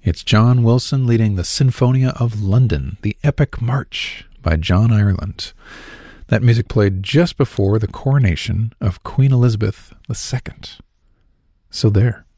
It's John Wilson leading the Sinfonia of London, the Epic March by John Ireland. That music played just before the coronation of Queen Elizabeth II. So there.